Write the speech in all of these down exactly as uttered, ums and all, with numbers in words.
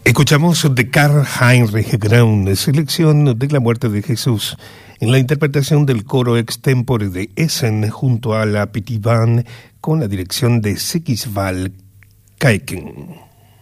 Escuchamos de Karl Heinrich Graun, selección de La muerte de Jesús, en la interpretación del coro extempore de Essen junto a la Petit Band con la dirección de Sigisvald Kaiken.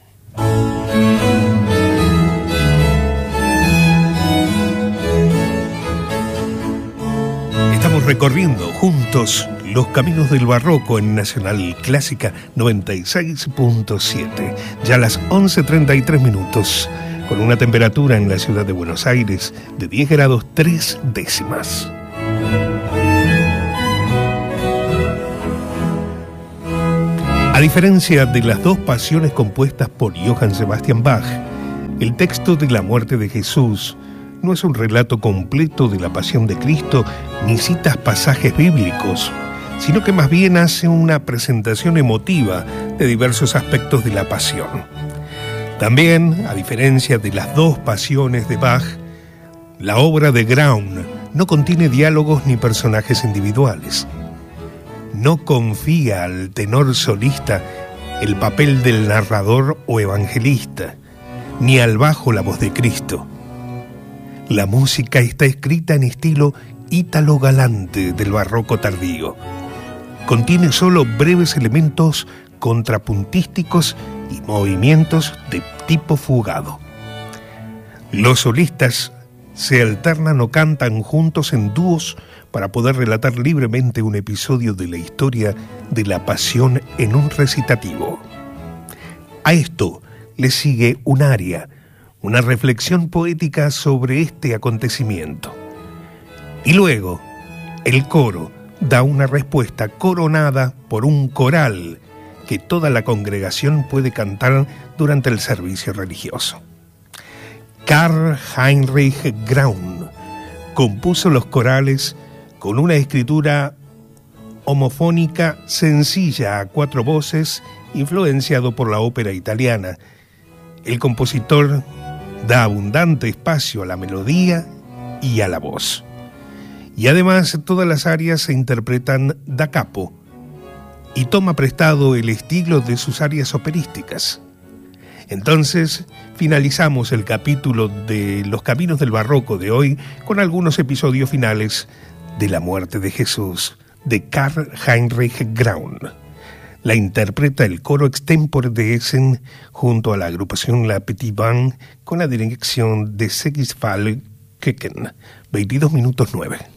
Estamos recorriendo juntos los caminos del barroco en Nacional Clásica noventa y seis punto siete. Ya a las once treinta y tres minutos, con una temperatura en la ciudad de Buenos Aires de diez grados tres décimas. A diferencia de las dos pasiones compuestas por Johann Sebastian Bach, el texto de La muerte de Jesús no es un relato completo de la pasión de Cristo ni citas pasajes bíblicos, sino que más bien hace una presentación emotiva de diversos aspectos de la pasión. También, a diferencia de las dos pasiones de Bach, la obra de Graun no contiene diálogos ni personajes individuales. No confía al tenor solista el papel del narrador o evangelista, ni al bajo la voz de Cristo. La música está escrita en estilo ítalo-galante del barroco tardío. Contiene solo breves elementos contrapuntísticos y movimientos de tipo fugado. Los solistas se alternan o cantan juntos en dúos para poder relatar libremente un episodio de la historia de la pasión en un recitativo. A esto le sigue un aria, una reflexión poética sobre este acontecimiento. Y luego, el coro da una respuesta coronada por un coral que toda la congregación puede cantar durante el servicio religioso. Karl Heinrich Graun compuso los corales con una escritura homofónica sencilla a cuatro voces, influenciado por la ópera italiana. El compositor da abundante espacio a la melodía y a la voz. Y además todas las arias se interpretan da capo y toma prestado el estilo de sus arias operísticas. Entonces finalizamos el capítulo de Los Caminos del Barroco de hoy con algunos episodios finales de La muerte de Jesús de Karl Heinrich Graun. La interpreta el coro extempore de Essen junto a la agrupación La Petit Band con la dirección de Sigisvald Kaiken. veintidós minutos nueve.